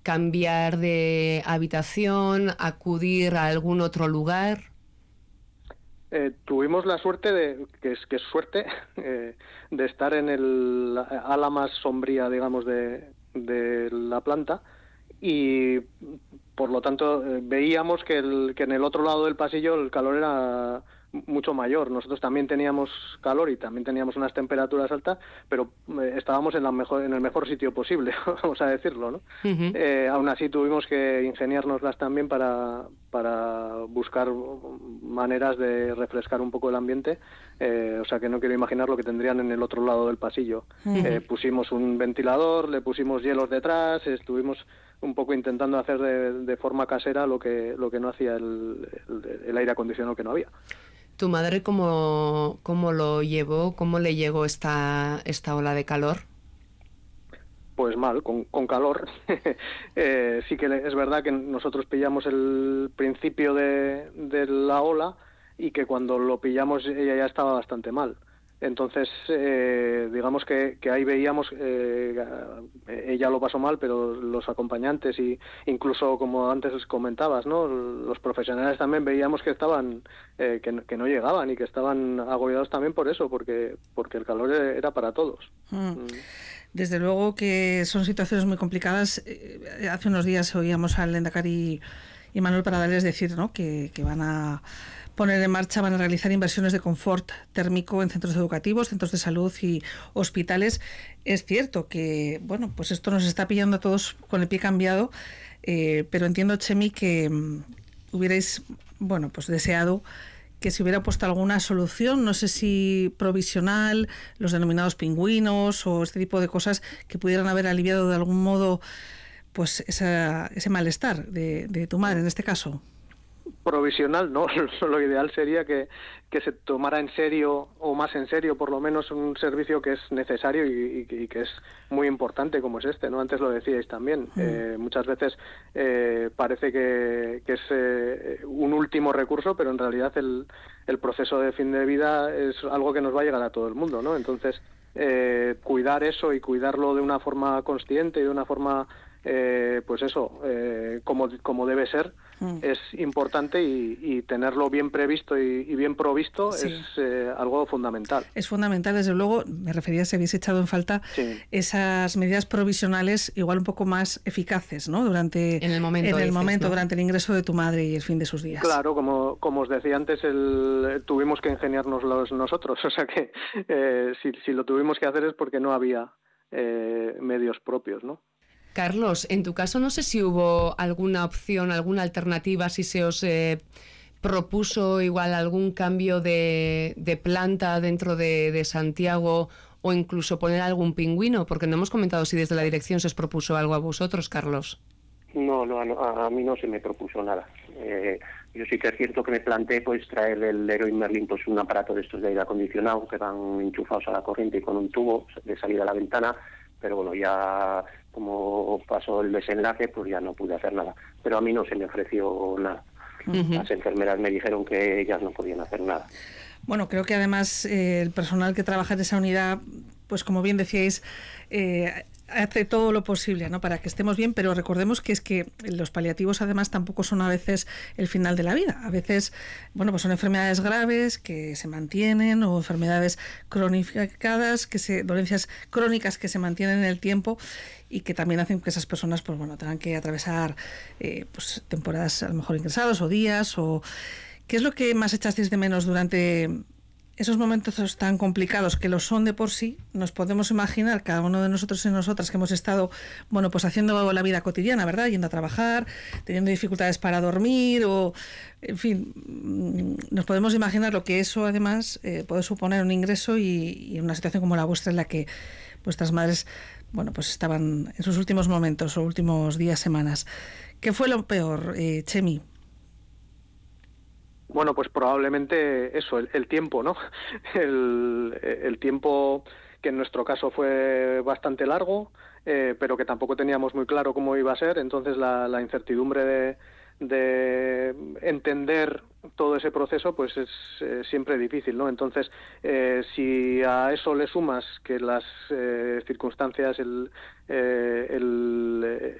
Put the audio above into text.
cambiar de habitación, acudir a algún otro lugar? Tuvimos la suerte que es suerte, de estar en el ala más sombría, digamos, de la planta, y por lo tanto veíamos que en el otro lado del pasillo el calor era mucho mayor. Nosotros también teníamos calor y también teníamos unas temperaturas altas, pero estábamos en el mejor sitio posible, vamos a decirlo, ¿no? Uh-huh. Aún así tuvimos que ingeniárnoslas también para buscar maneras de refrescar un poco el ambiente, o sea que no quiero imaginar lo que tendrían en el otro lado del pasillo. Uh-huh. Pusimos un ventilador, le pusimos hielos detrás, estuvimos un poco intentando hacer de forma casera lo que no hacía el aire acondicionado, que no había. ¿Tu madre cómo lo llevó? ¿Cómo le llegó esta ola de calor? Pues mal, con calor. Sí que es verdad que nosotros pillamos el principio de la ola y que cuando lo pillamos ella ya estaba bastante mal. Entonces, digamos que ahí veíamos, ella lo pasó mal, pero los acompañantes y incluso, como antes comentabas, ¿no?, los profesionales también veíamos que estaban, que no llegaban y que estaban agobiados también por eso, porque el calor era para todos. Desde luego que son situaciones muy complicadas. Hace unos días oíamos al Lehendakari y Manuel Pradales decir, ¿no?, que van a poner en marcha, van a realizar inversiones de confort térmico en centros educativos, centros de salud y hospitales. Es cierto que, bueno, pues esto nos está pillando a todos con el pie cambiado, pero entiendo, Chemi, que hubierais, bueno, pues deseado que se hubiera puesto alguna solución, no sé si provisional, los denominados pingüinos o este tipo de cosas que pudieran haber aliviado de algún modo pues ese malestar de tu madre en este caso. Provisional, no. Lo ideal sería que se tomara en serio, o más en serio por lo menos, un servicio que es necesario y que es muy importante, como es este, ¿no? Antes lo decíais también. Muchas veces parece que es un último recurso, pero en realidad el proceso de fin de vida es algo que nos va a llegar a todo el mundo, ¿no? Entonces, cuidar eso y cuidarlo de una forma consciente y de una forma, pues eso, como debe ser, es importante, y tenerlo bien previsto y bien provisto, sí, es algo fundamental. Es fundamental, desde luego. Me refería si habéis echado en falta, sí, esas medidas provisionales igual un poco más eficaces, ¿no?, durante en el momento, ¿no?, durante el ingreso de tu madre y el fin de sus días. Claro, como os decía antes, tuvimos que ingeniárnoslos nosotros, o sea que si lo tuvimos que hacer es porque no había medios propios, ¿no? Carlos, en tu caso no sé si hubo alguna opción, alguna alternativa, si se os propuso igual algún cambio de planta dentro de Santiago, o incluso poner algún pingüino, porque no hemos comentado si desde la dirección se os propuso algo a vosotros, Carlos. No, a mí no se me propuso nada. Yo sí que es cierto que me planteé pues traer el Leroy Merlin, pues un aparato de estos de aire acondicionado que van enchufados a la corriente y con un tubo de salida a la ventana, pero bueno, ya como pasó el desenlace, pues ya no pude hacer nada. Pero a mí no se me ofreció nada. Las enfermeras me dijeron que ellas no podían hacer nada. Bueno, creo que además el personal que trabaja en esa unidad, pues como bien decíais, hace todo lo posible, ¿no?, para que estemos bien, pero recordemos que es que los paliativos además tampoco son a veces el final de la vida. A veces, bueno, pues son enfermedades graves que se mantienen, o enfermedades cronificadas, dolencias crónicas que se mantienen en el tiempo y que también hacen que esas personas, pues bueno, tengan que atravesar pues temporadas a lo mejor ingresados o días. O ¿qué es lo que más echasteis de menos durante esos momentos tan complicados, que lo son de por sí? Nos podemos imaginar, cada uno de nosotros y nosotras, que hemos estado, bueno, pues haciendo la vida cotidiana, ¿verdad?, yendo a trabajar, teniendo dificultades para dormir, o en fin, nos podemos imaginar lo que eso además puede suponer un ingreso y una situación como la vuestra, en la que vuestras madres, bueno, pues estaban en sus últimos momentos o últimos días, semanas. ¿Qué fue lo peor, Chemi? Bueno, pues probablemente eso, el tiempo, ¿no? El tiempo, que en nuestro caso fue bastante largo, pero que tampoco teníamos muy claro cómo iba a ser. Entonces la incertidumbre de entender todo ese proceso, pues es siempre difícil, ¿no? Entonces, si a eso le sumas que las circunstancias,